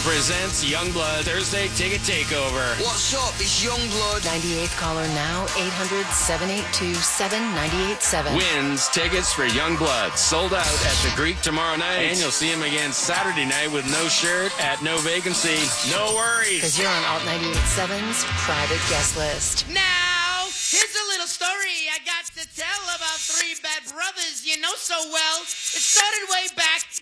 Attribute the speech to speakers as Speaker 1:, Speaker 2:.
Speaker 1: presents Youngblood Thursday Ticket Takeover.
Speaker 2: What's up? It's Youngblood.
Speaker 3: 98th caller now, 800-782-7987.
Speaker 1: Wins tickets for Youngblood. Sold out at the Greek tomorrow night. And you'll see him again Saturday night with no shirt at no vacancy. No worries.
Speaker 3: Because you're on Alt 98.7's private guest list.
Speaker 4: Now, here's a little story I got to tell about three bad brothers you know so well. It started way back